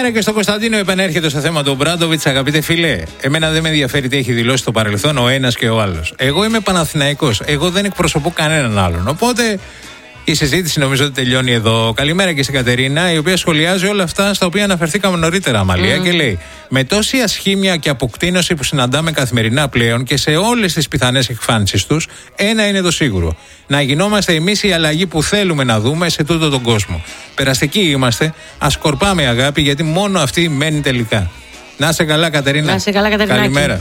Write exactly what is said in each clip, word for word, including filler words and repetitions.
Καλημέρα και στο Κωνσταντίνο. Επανέρχεται στο θέμα του Μπράντοβιτς. Αγαπητέ φίλε, εμένα δεν με ενδιαφέρει τι έχει δηλώσει στο παρελθόν ο ένας και ο άλλος. Εγώ είμαι Παναθηναϊκός. Εγώ δεν εκπροσωπώ κανέναν άλλον. Οπότε η συζήτηση νομίζω ότι τελειώνει εδώ. Καλημέρα και στην Κατερίνα, η οποία σχολιάζει όλα αυτά στα οποία αναφερθήκαμε νωρίτερα, Αμαλία, mm. και λέει: με τόση ασχήμια και αποκτήνωση που συναντάμε καθημερινά πλέον και σε όλες τις πιθανές εκφάνσεις τους, ένα είναι το σίγουρο. Να γινόμαστε εμείς η αλλαγή που θέλουμε να δούμε σε τούτο τον κόσμο. Περαστικοί είμαστε, ας σκορπάμε αγάπη, γιατί μόνο αυτή μένει τελικά. Να είσαι καλά, Κατερίνα. Να είσαι καλά, Κατερίνα. Καλημέρα.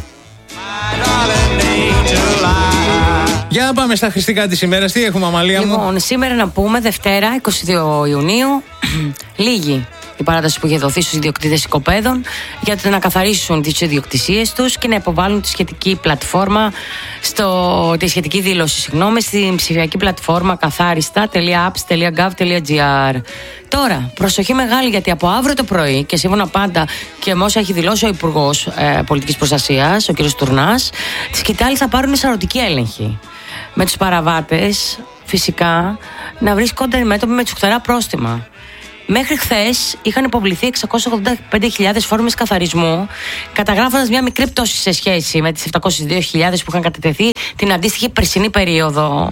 Για να πάμε στα χριστικά της ημέρας. Τι έχουμε, Αμαλία μου? Λοιπόν, σήμερα να πούμε Δευτέρα, είκοσι δύο Ιουνίου, λίγη η παράταση που είχε δοθεί στους ιδιοκτήτες οικοπαίδων για να καθαρίσουν τις ιδιοκτησίες τους και να υποβάλουν τη σχετική πλατφόρμα στο, τη σχετική δήλωση συγγνώμη, στην ψηφιακή πλατφόρμα καθάριστα τελεία apps τελεία gov τελεία gr. Τώρα, προσοχή μεγάλη, γιατί από αύριο το πρωί και σύμφωνα πάντα και με όσα έχει δηλώσει ο Υπουργός ε, Πολιτικής Προστασίας, ο κ. Τουρνάς, τη σκητάλη θα πάρουν σαρωτική έλεγχη. Με τους παραβάτες, φυσικά, να βρίσκονται αντιμέτωποι με τσουχτερά πρόστιμα. Μέχρι χθες είχαν υποβληθεί εξακόσιες ογδόντα πέντε χιλιάδες φόρμες καθαρισμού, καταγράφοντας μια μικρή πτώση σε σχέση με τις επτακόσιες δύο χιλιάδες που είχαν κατατεθεί την αντίστοιχη περσινή περίοδο.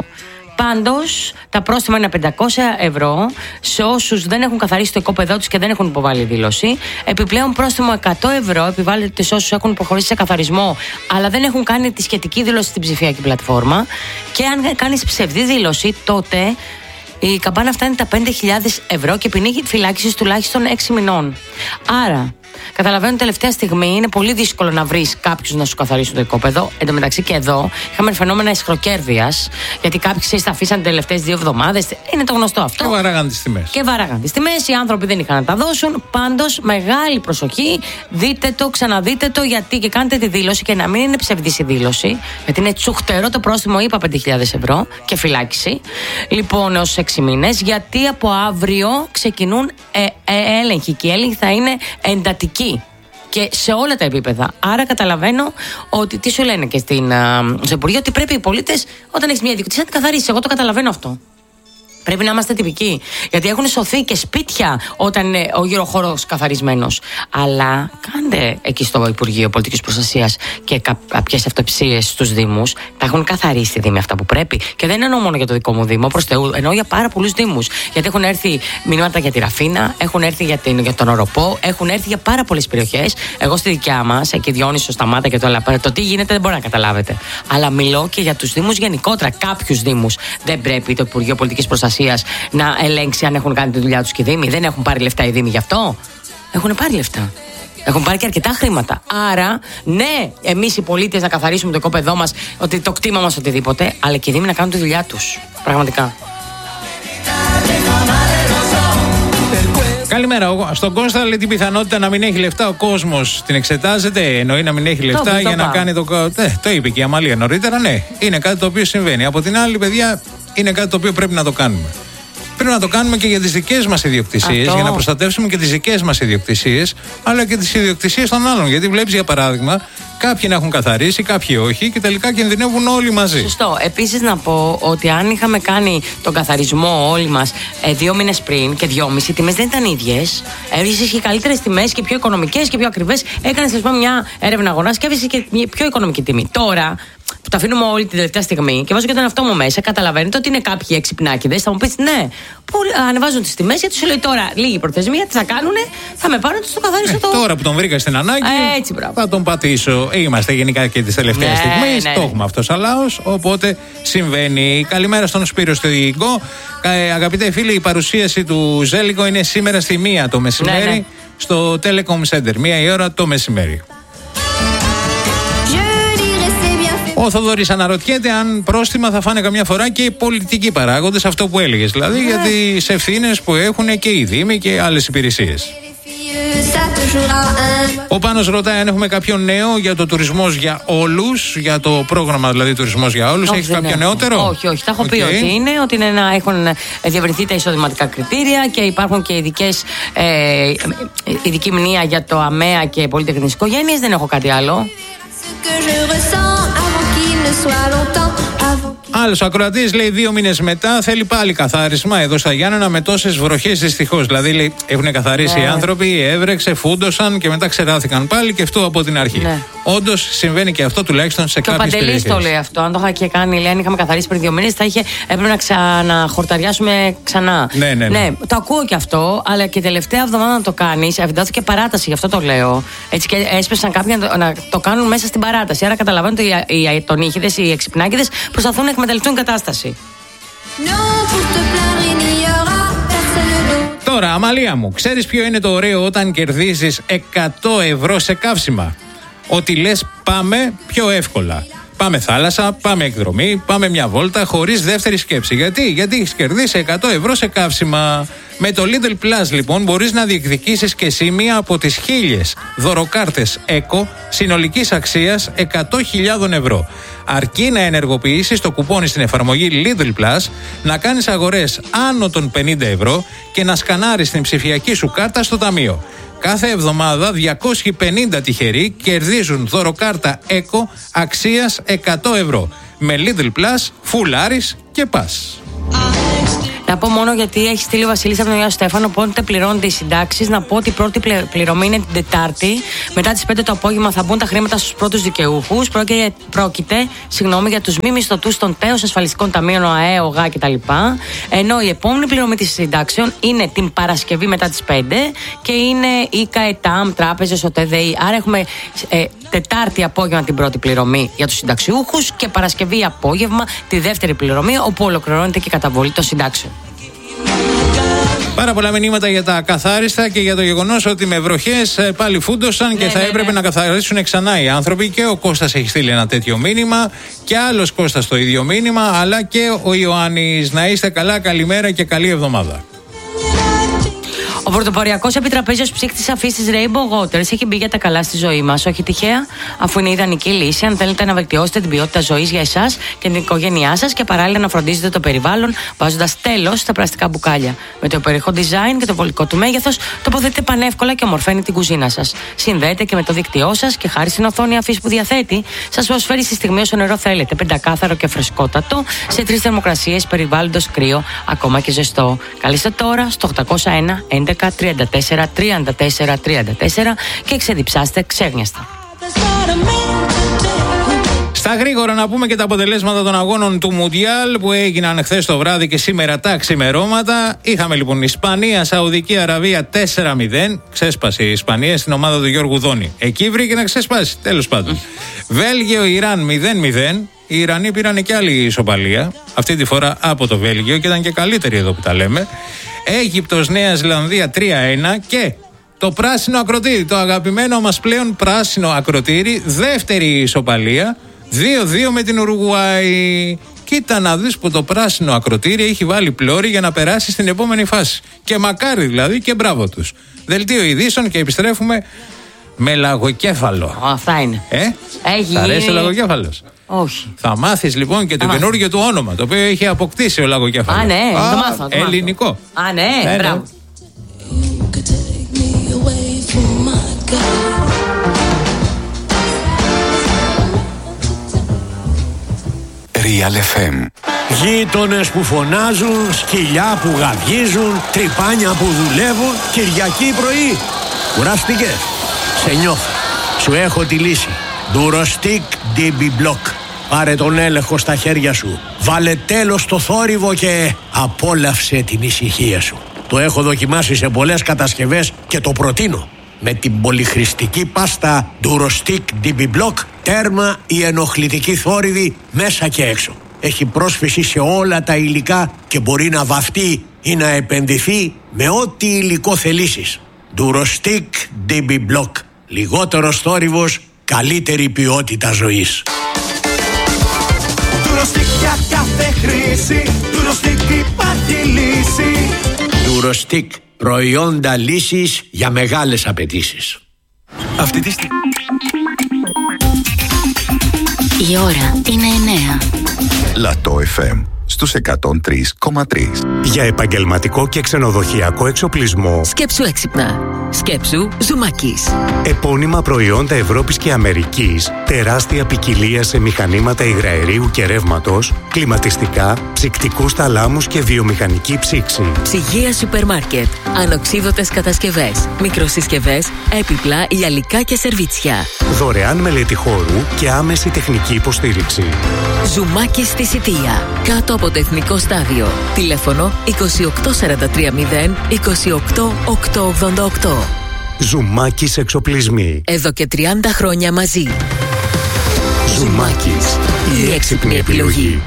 Πάντως, τα πρόστιμα είναι πεντακόσια ευρώ σε όσους δεν έχουν καθαρίσει το οικόπεδό τους και δεν έχουν υποβάλει δήλωση. Επιπλέον, πρόστιμο εκατό ευρώ επιβάλλεται σε όσους έχουν υποχωρήσει σε καθαρισμό αλλά δεν έχουν κάνει τη σχετική δήλωση στην ψηφιακή πλατφόρμα. Και αν κάνεις ψευδή δήλωση, τότε η καμπάνα φτάνει τα πέντε χιλιάδες ευρώ και ποινή φυλάκισης τουλάχιστον έξι μηνών. Άρα, καταλαβαίνω τελευταία στιγμή είναι πολύ δύσκολο να βρεις κάποιους να σου καθαρίσουν το οικόπεδο. Εν τω μεταξύ και εδώ είχαμε φαινόμενα αισχροκέρδειας, γιατί κάποιοι ξέρεις τα αφήσαν τελευταίες δύο εβδομάδες. Είναι το γνωστό αυτό. Και βαράγαν τις τιμές. Και βαράγαν τις τιμές. Οι άνθρωποι δεν είχαν να τα δώσουν. Πάντως, μεγάλη προσοχή. Δείτε το, ξαναδείτε το, γιατί και κάντε τη δήλωση και να μην είναι ψευδής η δήλωση. Γιατί είναι τσουχτερό το πρόστιμο, είπα πέντε χιλιάδες ευρώ και φυλάκιση. Λοιπόν, έως έξι μήνες. Γιατί από αύριο ξεκινούν ε, ε, έλεγχοι και οι έλεγχοι θα είναι εντατικοί και σε όλα τα επίπεδα. Άρα καταλαβαίνω ότι τι σου λένε και στην, στο Υπουργείο, ότι πρέπει οι πολίτες όταν έχεις μια ιδιοκτησία να την καθαρίσεις. Εγώ το καταλαβαίνω αυτό. Πρέπει να είμαστε τυπικοί. Γιατί έχουν σωθεί και σπίτια όταν είναι ο γύρω χώρος καθαρισμένος. Αλλά κάντε εκεί στο Υπουργείο Πολιτικής Προστασίας και κάποιες αυτοψίες στους Δήμους. Τα έχουν καθαρίσει οι Δήμοι αυτά που πρέπει. Και δεν εννοώ μόνο για το δικό μου Δήμο, προς Θεού, εννοώ για πάρα πολλούς Δήμους. Γιατί έχουν έρθει μηνύματα για τη Ραφίνα, έχουν έρθει για, την, για τον Οροπό, έχουν έρθει για πάρα πολλές περιοχές. Εγώ στη δικιά μας, εκεί Διόνυσο, Σταμάτα και το άλλα. Το τι γίνεται δεν μπορεί να καταλάβετε. Αλλά μιλώ και για τους Δήμους γενικότερα. Κάποιους Δήμους δεν πρέπει το Υπουργείο Πολιτικής Προστασίας να ελέγξει αν έχουν κάνει τη δουλειά τους και οι Δήμοι. Δεν έχουν πάρει λεφτά οι Δήμοι γι' αυτό. Έχουν πάρει λεφτά. Έχουν πάρει και αρκετά χρήματα. Άρα, ναι, εμείς οι πολίτες να καθαρίσουμε το οικόπεδό μας, ότι το κτήμα μας, οτιδήποτε, αλλά και οι Δήμοι να κάνουν τη δουλειά τους. Πραγματικά. Καλημέρα. Στον Κώστα λέει την πιθανότητα να μην έχει λεφτά ο κόσμος. Την εξετάζεται, εννοεί να μην έχει λεφτά το, για το να κάνει το. Ε, το είπε και η Αμαλία νωρίτερα, ναι. Είναι κάτι το οποίο συμβαίνει. Από την άλλη, παιδιά, είναι κάτι το οποίο πρέπει να το κάνουμε. Πρέπει να το κάνουμε και για τις δικές μας ιδιοκτησίες, αυτό, για να προστατεύσουμε και τις δικές μας ιδιοκτησίες, αλλά και τις ιδιοκτησίες των άλλων. Γιατί βλέπεις, για παράδειγμα, κάποιοι να έχουν καθαρίσει, κάποιοι όχι, και τελικά κινδυνεύουν όλοι μαζί. Σωστό. Επίσης, να πω ότι αν είχαμε κάνει τον καθαρισμό όλοι μας ε, δύο μήνες πριν και δυόμιση, οι τιμές δεν ήταν ίδιες. Έβρισκες και καλύτερες τιμές και πιο οικονομικές και πιο ακριβές. Έκανες λοιπόν μια έρευνα αγοράς και έβρισκες και μια πιο οικονομική τιμή. Τώρα, που τα αφήνουμε όλη την τελευταία στιγμή και βάζω και τον εαυτό μου μέσα, καταλαβαίνετε ότι είναι κάποιοι έξυπνάκηδες. Θα μου πεις ναι, που ανεβάζουν τις τιμές, γιατί σου λέει τώρα λίγη προθεσμία, τι θα κάνουνε, θα με πάρουν, τους το καθαρίσω. Ε, το... Τώρα που τον βρήκα στην ανάγκη, έτσι, θα τον πατήσω. Είμαστε γενικά και τις τελευταίες ναι, στιγμές. Ναι, ναι. Το έχουμε αυτό σαν λαός, οπότε συμβαίνει. Καλημέρα στον Σπύρο στο Υγικό. Ε, αγαπητέ φίλοι, η παρουσίαση του Ζέλικο είναι σήμερα στη μία το μεσημέρι, ναι, ναι, στο Telecom Center. Μία η ώρα το μεσημέρι. Ο Θοδωρής αναρωτιέται αν πρόστιμα θα φάνε καμιά φορά και οι πολιτικοί παράγοντες, αυτό που έλεγες δηλαδή, yeah, για τις ευθύνες που έχουν και οι Δήμοι και άλλες υπηρεσίες. Ο Πάνος ρωτάει αν έχουμε κάποιο νέο για το τουρισμός για όλους, για το πρόγραμμα δηλαδή τουρισμός για όλους. Έχεις κάποιο έχουμε. νεότερο? Όχι, όχι. Τα έχω okay. πει ότι είναι, ότι είναι να έχουν διευρυνθεί τα εισοδηματικά κριτήρια και υπάρχουν και ειδικές, ε, ειδική μνήα για το ΑΜΕΑ και πολυτεχνικές οικογένειες. Δεν έχω κάτι άλλο. Άλλος ακροατής λέει: δύο μήνες μετά θέλει πάλι καθάρισμα εδώ στα Γιάννενα με τόσες βροχές δυστυχώς. Δηλαδή λέει, έχουν καθαρίσει ναι. οι άνθρωποι, έβρεξε, φούντωσαν και μετά ξεράθηκαν πάλι και αυτό από την αρχή. Ναι. Όντως συμβαίνει και αυτό τουλάχιστον σε κάποιες περιοχές. Και ο Παντελής το λέει αυτό. Αν το είχα και κάνει, λέει, αν είχαμε καθαρίσει πριν δύο μήνες, θα είχε, έπρεπε να ξαναχορταριάσουμε ξανά. Ναι, ναι, ναι. ναι, το ακούω και αυτό, αλλά και τελευταία εβδομάδα να το κάνεις, δόθηκε παράταση, γι' αυτό το λέω. Έτσι και έσπευσαν κάποιοι να το, να το κάνουν μέσα στην παράταση. Άρα καταλαβαίνω ότι οι αιτονίχηδες, οι εξυπνάκηδες προσπαθούν να εκμεταλλευτούν κατάσταση. Τώρα, Αμαλία μου, ξέρεις ποιο είναι το ωραίο όταν κερδίζεις εκατό ευρώ σε καύσιμα? Ότι λες πάμε πιο εύκολα. Πάμε θάλασσα, πάμε εκδρομή, πάμε μια βόλτα χωρίς δεύτερη σκέψη. Γιατί? Γιατί έχεις κερδίσει εκατό ευρώ σε καύσιμα. Με το Lidl Plus λοιπόν μπορείς να διεκδικήσεις και εσύ μία από τις χίλιες δωροκάρτες Eco συνολικής αξίας εκατό χιλιάδες ευρώ. Αρκεί να ενεργοποιήσεις το κουπόνι στην εφαρμογή Lidl Plus, να κάνεις αγορές άνω των πενήντα ευρώ και να σκανάρεις την ψηφιακή σου κάρτα στο ταμείο. Κάθε εβδομάδα διακόσιοι πενήντα τυχεροί κερδίζουν δωροκάρτα Eco αξίας εκατό ευρώ. Με Lidl Plus, φουλάρεις και πας. Να πω μόνο γιατί έχει στείλει ο Βασίλης από τον Ιωάννη Στέφανο πότε πληρώνονται οι συντάξεις. Να πω ότι η πρώτη πληρωμή είναι την Τετάρτη. Μετά τις πέντε το απόγευμα θα μπουν τα χρήματα στους πρώτους δικαιούχους. Πρόκειται, πρόκειται συγγνώμη, για τους μη μισθωτούς των ΤΕΟΣ, ασφαλιστικών ταμείων, ΟΑΕ, ΟΓΑ κτλ. Ενώ η επόμενη πληρωμή της συντάξεων είναι την Παρασκευή μετά τις πέντε και είναι η ΚΑΕΤΑΜ, τράπεζες, ο ΤΕΔΕΗ. Άρα έχουμε ε, Τετάρτη απόγευμα την πρώτη πληρωμή για τους συνταξιούχους και Παρασκευή απόγευμα τη δεύτερη πληρωμή, όπου ολοκληρώνεται και η καταβολή των συντάξεων. Πάρα πολλά μηνύματα για τα καθάριστα και για το γεγονός ότι με βροχές πάλι φούντωσαν και ναι, θα ναι, έπρεπε ναι. να καθαρίσουν ξανά οι άνθρωποι. Και ο Κώστας έχει στείλει ένα τέτοιο μήνυμα και άλλος Κώστας το ίδιο μήνυμα, αλλά και ο Ιωάννης. Να είστε καλά, καλημέρα και καλή εβδομάδα. Ο πρωτοποριακός επιτραπέζιος ψύκτης αφής της Rainbow Waters έχει μπει για τα καλά στη ζωή μας. Όχι τυχαία, αφού είναι ιδανική λύση αν θέλετε να βελτιώσετε την ποιότητα ζωής για εσάς και την οικογένειά σας και παράλληλα να φροντίζετε το περιβάλλον βάζοντας τέλος στα πλαστικά μπουκάλια. Με το υπέροχο design και το βολικό του μέγεθος, τοποθετείτε πανεύκολα και ομορφαίνει την κουζίνα σας. Συνδέεται και με το δίκτυό σας και χάρη στην οθόνη αφής που διαθέτει, σας προσφέρει στη στιγμή όσο νερό θέλετε. Πεντακάθαρο και φρεσκότατο σε τρεις θερμοκρασίες, περιβάλλοντος κρύο, ακόμα και ζεστό. Καλείστε τώρα στο οκτακόσια ένα έντεκα τριάντα τέσσερα τριάντα τέσσερα τριάντα τέσσερα και ξεδιψάστε ξέγνιαστα. Στα γρήγορα να πούμε και τα αποτελέσματα των αγώνων του Μουντιάλ που έγιναν χθες το βράδυ και σήμερα τα ξημερώματα. Είχαμε λοιπόν Ισπανία, Σαουδική Αραβία τέσσερα μηδέν. Ξέσπασε η Ισπανία στην ομάδα του Γιώργου Δόνη. Εκεί βρήκε να ξεσπάσει, τέλος πάντων. Βέλγιο, Ιράν μηδέν μηδέν. Οι Ιρανοί πήραν και άλλη ισοπαλία. Αυτή τη φορά από το Βέλγιο και ήταν και καλύτεροι εδώ που τα λέμε. Αίγυπτος, Νέα Ζηλανδία τρία ένα και το πράσινο ακροτήρι, το αγαπημένο μας πλέον πράσινο ακροτήρι, δεύτερη ισοπαλία, δύο δύο με την Ουρουγουάη. Κοίτα να δεις που το πράσινο ακροτήρι έχει βάλει πλώρη για να περάσει στην επόμενη φάση. Και μακάρι δηλαδή και μπράβο τους. Δελτίο ειδήσεων και επιστρέφουμε με λαγοκέφαλο. Αυτά είναι. Ε, έχει... θα αρέσει ο λαγοκέφαλος? Όχι. Θα μάθεις λοιπόν και το Α, καινούργιο του όνομα, το οποίο έχει αποκτήσει ο λαγοκέφαλος. Α, ναι, Α, το μάθω. Το ελληνικό. Μάθω. Α, ναι, ναι, μπράβο. Real εφ εμ. Γείτονες που φωνάζουν, σκυλιά που γαβγίζουν, τρυπάνια που δουλεύουν, Κυριακή πρωί. Κουράστηκες? Σε νιώθω. Σου έχω τη λύση. Durostic ντι μπι Block. Πάρε τον έλεγχο στα χέρια σου. Βάλε τέλος στο θόρυβο και απόλαυσε την ησυχία σου. Το έχω δοκιμάσει σε πολλές κατασκευές και το προτείνω. Με την πολυχρηστική πάστα Durostic ντι μπι Block, τέρμα η ενοχλητική θόρυβη μέσα και έξω. Έχει πρόσφυση σε όλα τα υλικά και μπορεί να βαφτεί ή να επενδυθεί με ό,τι υλικό θελήσεις. Durostic ντι μπι Block. Λιγότερος θόρυβος, καλύτερη ποιότητα ζωής. Durostic για κάθε χρήση, Durostic υπάρχει λύση. Durostic, προϊόντα λύσης για μεγάλες απαιτήσεις. Αυτή τη στιγμή η ώρα είναι εννέα. Λατό εφ εμ στους εκατόν τρία κόμμα τρία. Για επαγγελματικό και ξενοδοχειακό εξοπλισμό σκέψου έξυπνα. Σκέψου Ζουμάκης. Επώνυμα προϊόντα Ευρώπης και Αμερικής, τεράστια ποικιλία σε μηχανήματα υγραερίου και ρεύματος, κλιματιστικά, ψυκτικούς θαλάμους και βιομηχανική ψήξη. Ψυγεία σούπερ μάρκετ. Ανοξίδωτες κατασκευές, μικροσυσκευές, έπιπλα, γυαλικά και σερβίτσια. Δωρεάν μελέτη χώρου και άμεση τεχνική υποστήριξη. Ζουμάκης στη Σιτία, κάτω από το Εθνικό Στάδιο. Τηλέφωνο είκοσι οκτώ σαράντα τρία μηδέν είκοσι οκτώ οκτακόσια ογδόντα οκτώ. Ζουμάκης Εξοπλισμοί. Εδώ και τριάντα χρόνια μαζί. Ζουμάκης, η έξυπνη επιλογή.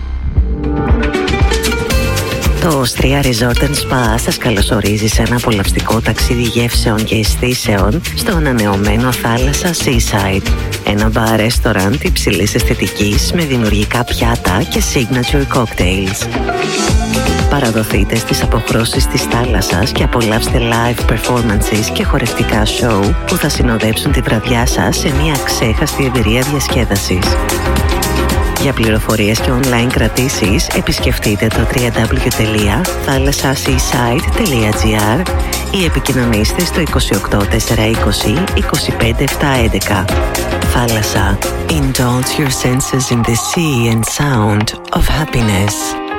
Το Ostria Resort and Spa σας καλωσορίζει σε ένα απολαυστικό ταξίδι γεύσεων και αισθήσεων στο ανανεωμένο θάλασσα Seaside. Ένα μπαρ ρεστοράντ υψηλής αισθητικής με δημιουργικά πιάτα και signature cocktails. Παραδοθείτε στις αποχρώσεις της θάλασσας και απολαύστε live performances και χορευτικά show που θα συνοδέψουν τη βραδιά σας σε μια ξέχαστη εμπειρία διασκέδασης. Για πληροφορίες και online κρατήσεις επισκεφτείτε το double-u double-u double-u τελεία θάλασσασseaside τελεία gr ή επικοινωνήστε στο είκοσι οκτώ τετρακόσια είκοσι είκοσι πέντε επτακόσια έντεκα. Θάλασσα. Indulge your senses in the sea and sound of happiness.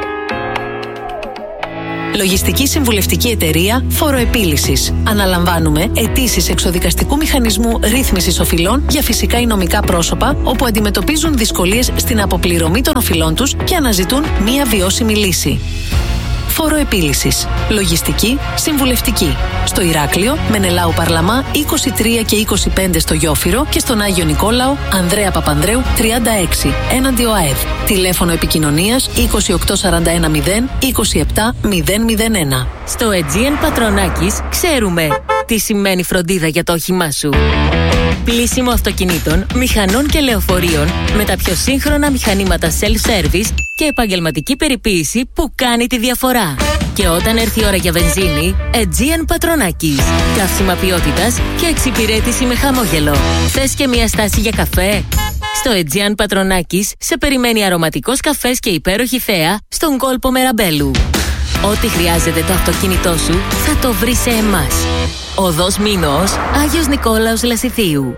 Λογιστική συμβουλευτική εταιρεία Φοροεπίλυσης. Αναλαμβάνουμε αιτήσεις εξοδικαστικού μηχανισμού ρύθμισης οφειλών για φυσικά ή νομικά πρόσωπα όπου αντιμετωπίζουν δυσκολίες στην αποπληρωμή των οφειλών τους και αναζητούν μία βιώσιμη λύση. Φοροεπίλυσης. Λογιστική συμβουλευτική. Στο Ηράκλειο, Μενελάου Παρλαμά είκοσι τρία και είκοσι πέντε στο Γιόφυρο και στον Άγιο Νικόλαο, Ανδρέα Παπανδρέου τριάντα έξι, έναντι ΟΑΕΔ. Τηλέφωνο επικοινωνίας είκοσι οκτώ σαράντα ένα μηδέν είκοσι επτά μηδέν μηδέν ένα. Στο Aegean Πατρονάκης ξέρουμε τι σημαίνει φροντίδα για το όχημά σου. Πλύσιμο αυτοκινήτων, μηχανών και λεωφορείων με τα πιο σύγχρονα μηχανήματα self-service και επαγγελματική περιποίηση που κάνει τη διαφορά. Και όταν έρθει η ώρα για βενζίνη, Aegean Πατρονάκης. Καύσιμα ποιότητας και εξυπηρέτηση με χαμόγελο. Θες και μια στάση για καφέ? Στο Aegean Πατρονάκης σε περιμένει αρωματικός καφές και υπέροχη θέα στον κόλπο Μεραμπέλου. Ό,τι χρειάζεται το αυτοκίνητό σου θα το βρει σε εμάς. Οδός Μήνος, Άγιος Νικόλαος Λασιθίου.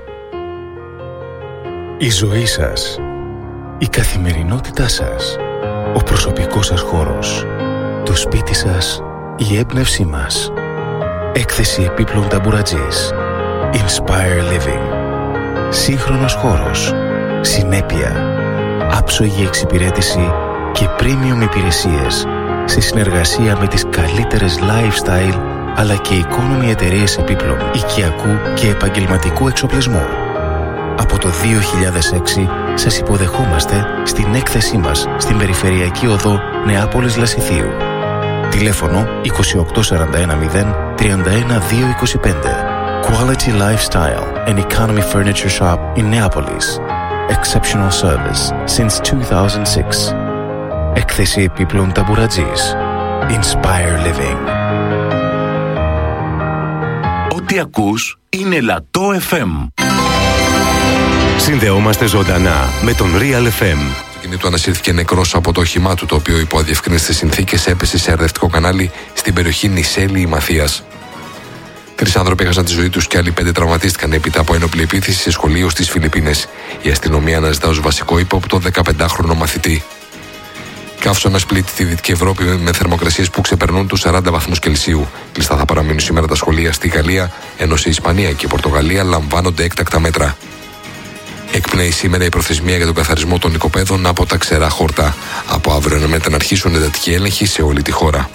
Η ζωή σας, η καθημερινότητά σας, ο προσωπικός σας χώρος, το σπίτι σας, η έμπνευσή μας. Έκθεση επίπλων ταμπουρατζής. Inspire Living. Σύγχρονος χώρος, συνέπεια, άψογη εξυπηρέτηση και premium υπηρεσίες σε συνεργασία με τις καλύτερες lifestyle αλλά και economy εταιρείες επίπλων, οικιακού και επαγγελματικού εξοπλισμού. Από το δύο χιλιάδες έξι σας υποδεχόμαστε στην έκθεσή μας στην Περιφερειακή Οδό Νεάπολης Λασιθίου. Τηλέφωνο είκοσι οκτώ σαράντα ένα μηδέν τριάντα ένα δύο είκοσι πέντε. Quality Lifestyle and Economy Furniture Shop in Neapolis. Exceptional service since two thousand six. Έκθεση επίπλων ταμπουρατζής. Inspire Living. Ό,τι ακούς είναι Λατό εφ εμ. Συνδεόμαστε ζωντανά με τον Real εφ εμ. Το κινητό ανασύρθηκε νεκρός από το όχημά του, το οποίο υπό αδιευκρίνιστες συνθήκες έπεσε σε αρδευτικό κανάλι στην περιοχή Νησέλη Μαθίας. Τρεις άνθρωποι έχασαν τη ζωή τους και άλλοι πέντε τραυματίστηκαν έπειτα από ένοπλη επίθεση σε σχολείο στις Φιλιππίνες. Η αστυνομία αναζητά ως βασικό ύποπτο δεκαπεντάχρονο μαθητή. Καύσωνας πλήττει τη Δυτική Ευρώπη με θερμοκρασίες που ξεπερνούν τους σαράντα βαθμούς Κελσίου. Κλειστά θα παραμείνουν σήμερα τα σχολεία στη Γαλλία, ενώ σε Ισπανία και Πορτογαλία λαμβάνονται έκτακτα μέτρα. Εκπνέει σήμερα η προθεσμία για τον καθαρισμό των οικοπαίδων από τα ξερά χόρτα. Από αύριο αναμένεται να αρχίσουν εντατικοί έλεγχοι σε όλη τη χώρα.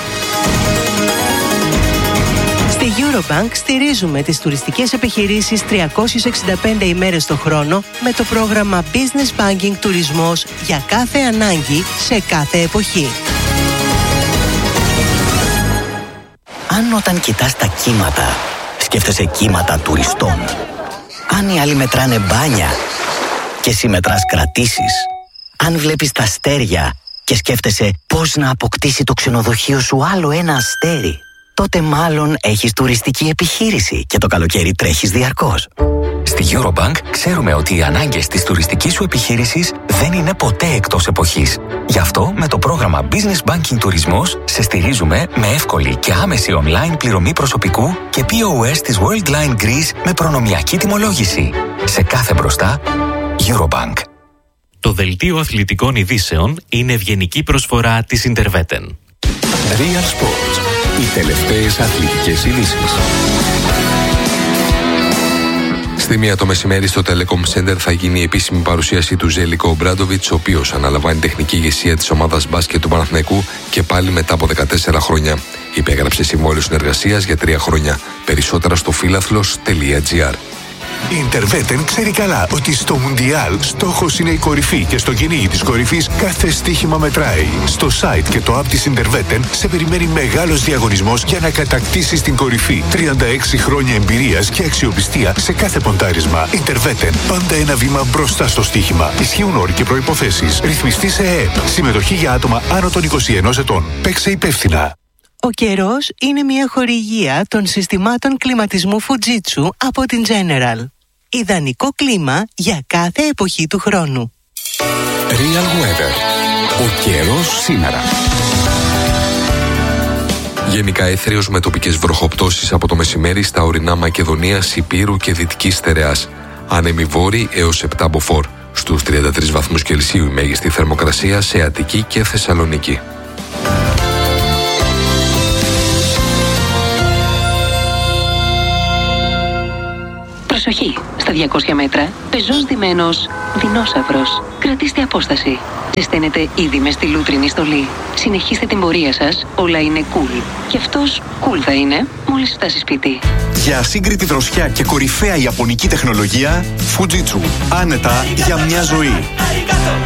Στη Eurobank στηρίζουμε τις τουριστικές επιχειρήσεις τριακόσιες εξήντα πέντε ημέρες το χρόνο με το πρόγραμμα Business Banking Τουρισμός για κάθε ανάγκη σε κάθε εποχή. Αν όταν κοιτάς τα κύματα σκέφτεσαι κύματα τουριστών, αν οι άλλοι μετράνε μπάνια και εσύ μετράς κρατήσεις, αν βλέπεις τα αστέρια και σκέφτεσαι πώς να αποκτήσει το ξενοδοχείο σου άλλο ένα αστέρι, τότε μάλλον έχεις τουριστική επιχείρηση και το καλοκαίρι τρέχεις διαρκώς. Στη Eurobank ξέρουμε ότι οι ανάγκες της τουριστικής σου επιχείρησης δεν είναι ποτέ εκτός εποχής. Γι' αυτό με το πρόγραμμα Business Banking Τουρισμός σε στηρίζουμε με εύκολη και άμεση online πληρωμή προσωπικού και πι ο ες της Worldline Greece με προνομιακή τιμολόγηση. Σε κάθε μπροστά, Eurobank. Το δελτίο αθλητικών ειδήσεων είναι ευγενική προσφορά της Interveten. Real Sports. Οι τελευταίες αθλητικές ειδήσεις. Στη μία το μεσημέρι στο Telecom Center θα γίνει η επίσημη παρουσίαση του Ζέλικο Ομπράντοβιτς, ο οποίος αναλαμβάνει τεχνική ηγεσία της ομάδας μπάσκετ του Παναθηναϊκού και πάλι μετά από δεκατέσσερα χρόνια. Υπέγραψε συμβόλαιο συνεργασίας για τρία χρόνια. Περισσότερα στο φίλαθλος τελεία τζι άρ. Η Interveten ξέρει καλά ότι στο Μουντιάλ στόχος είναι η κορυφή και στο κυνήγι της κορυφής κάθε στοίχημα μετράει. Στο site και το app της Interveten σε περιμένει μεγάλος διαγωνισμός για να κατακτήσεις την κορυφή. τριάντα έξι χρόνια εμπειρίας και αξιοπιστία σε κάθε ποντάρισμα. Interveten, πάντα ένα βήμα μπροστά στο στοίχημα. Ισχύουν όροι και προϋποθέσεις. Ρυθμιστή σε ΕΕΠ. Συμμετοχή για άτομα άνω των είκοσι ενός ετών. Παίξε υπεύθυνα. Ο καιρός είναι μια χορηγία των συστημάτων κλιματισμού Fujitsu από την General. Ιδανικό κλίμα για κάθε εποχή του χρόνου. Real Weather. Ο καιρός σήμερα. Γενικά έθριος με τοπικές βροχοπτώσεις από το μεσημέρι στα ορεινά Μακεδονίας, Υπήρου και Δυτικής Στερεάς. Άνεμοι βόρειοι έως επτά μποφόρ. Στους τριάντα τρεις βαθμούς Κελσίου η μέγιστη θερμοκρασία σε Αττική και Θεσσαλονίκη. Προσοχή! Στα διακόσια μέτρα, πεζός ντυμένος δεινόσαυρος. Κρατήστε απόσταση. Ζεσταίνετε ήδη με στη λούτρινη στολή. Συνεχίστε την πορεία σας, όλα είναι cool. Και αυτός cool θα είναι μόλις φτάσει σπίτι. Για ασύγκριτη δροσιά και κορυφαία ιαπωνική τεχνολογία, Fujitsu. Άνετα για μια ζωή.